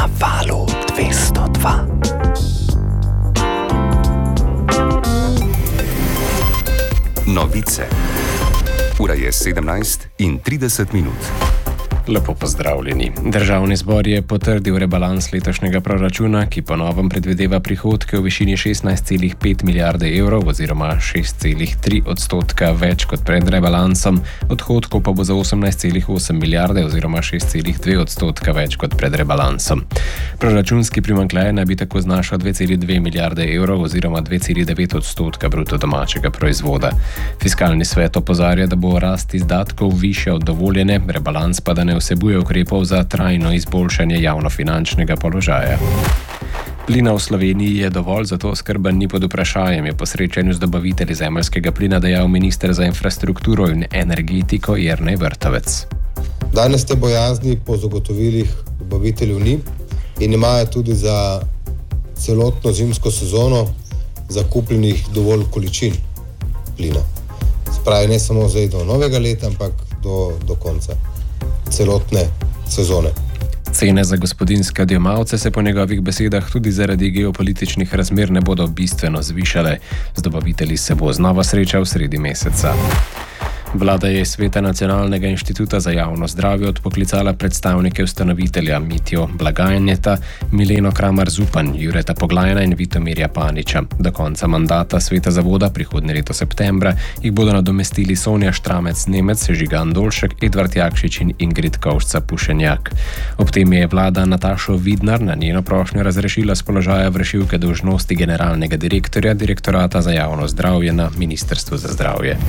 Na valu 202. Novice. Ura je 17:30. Lepo pozdravljeni. Državni zbor je potrdil rebalans letošnjega proračuna, ki po novem predvideva prihodke v višini 16,5 milijarde evrov oziroma 6,3% več kot pred rebalansom, odhodkov pa bo za 18,8 milijarde oziroma 6,2% več kot pred rebalansom. Proračunski primanjkljaj naj bi tako znašal 2,2 milijarde evrov oziroma 2,9% bruto domačega proizvoda. Fiskalni svet opozarja, da bo rast izdatkov višja od dovoljene, rebalans pa da ne vsebuje ukrepov za trajno izboljšanje javnofinančnega položaja. Plina v Sloveniji je dovolj, zato oskrba ni pod vprašanjem, je po srečanju z dobavitelji zemeljskega plina dejal minister za infrastrukturo in energetiko Jernej Vrtovec. Danes te bojazni po zagotovilih dobaviteljev ni in imajo tudi za celotno zimsko sezono zakupljenih dovolj količin plina. Spravi ne samo zdaj do novega leta, ampak do konca celotne sezone. Cene za gospodinjske odjemalce se po njegovih besedah tudi zaradi geopolitičnih razmer ne bodo bistveno zvišale. Z dobavitelji se bo znova srečal sredi meseca. Vlada je iz sveta Nacionalnega inštituta za javno zdravje odpoklicala predstavnike ustanovitelja Mitjo Blagajneta, Mileno Kramar-Zupan, Jureta Poglajna in Vitomirja Paniča. Do konca mandata sveta zavoda prihodnje leto septembra jih bodo nadomestili Sonja Štramec-Nemec, Žigan Dolšek, Edvard Jakšič in Ingrid Kovšca-Pušenjak. Ob tem je vlada Natašo Vidnar na njeno prošnjo razrešila s položaja vršilke dolžnosti generalnega direktorja Direktorata za javno zdravje na Ministrstvu za zdravje.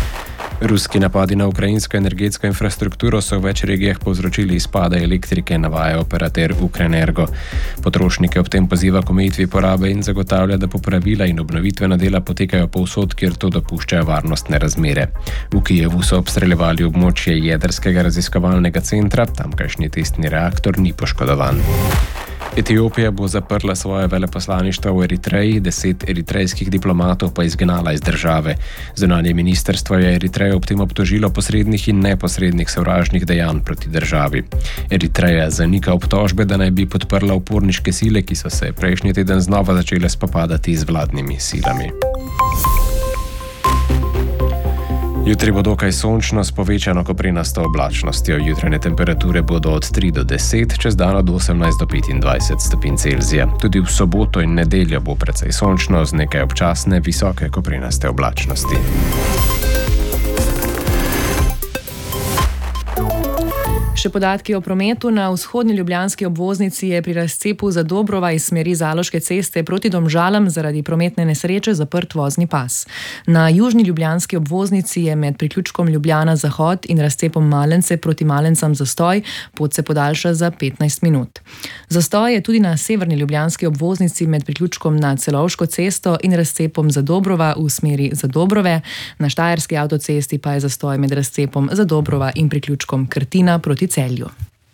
Ruski napadi na ukrajinsko energetsko infrastrukturo so v več regijah povzročili izpade elektrike, navaja operater Ukrenergo. Potrošnike ob tem poziva k omejitvi porabe in zagotavlja, da popravila in obnovitvena dela potekajo povsod, kjer to dopuščajo varnostne razmere. V Kijevu so obstreljevali območje jedrskega raziskovalnega centra, tamkajšnji testni reaktor ni poškodovan. Etiopija bo zaprla svoje veleposlaništvo v Eritreji, 10 eritrejskih diplomatov pa izgnala iz države. Zunanje ministrstvo je Eritrejo ob tem obtožilo posrednih in neposrednih sovražnih dejanj proti državi. Eritreja zanika obtožbe, da naj bi podprla uporniške sile, ki so se prejšnji teden znova začele spopadati z vladnimi silami. Jutri bo dokaj sončno s povečano koprenasto oblačnostjo. Jutranje temperature bodo od 3 do 10, čez dan od 18 do 25 stopinj Celzija. Tudi v soboto in nedeljo bo precej sončno z nekaj občasne visoke koprenaste oblačnosti. Še podatki o prometu. Na vzhodni ljubljanski obvoznici je pri razcepu Zadobrova iz smeri Zaloške ceste proti Domžalam zaradi prometne nesreče zaprt vozni pas. Na južni ljubljanski obvoznici je med priključkom Ljubljana Zahod in razcepom Malence proti Malencam zastoj, pot se podaljša za 15 minut. Zastoj je tudi na severni ljubljanski obvoznici med priključkom na Celovško cesto in razcepom Zadobrova v smeri Zadobrove. Na štajerski avtocesti pa je zastoj med razcepom Zadobrova in priključkom Krtina proti Celju.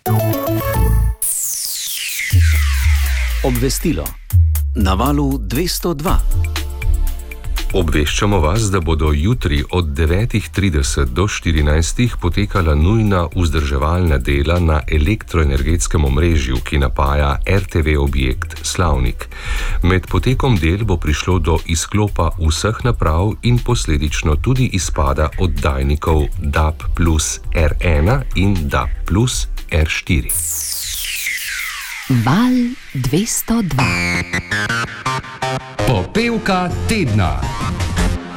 Obvestilo. Na valu 202. Obveščamo vas, da bodo jutri od 9:30 do 14 potekala nujna vzdrževalna dela na elektroenergetskem omrežju, ki napaja RTV objekt Slavnik. Med potekom del bo prišlo do izklopa vseh naprav in posledično tudi izpada oddajnikov DAB plus R1 in DAB plus R4. Val 202. Popevka tedna.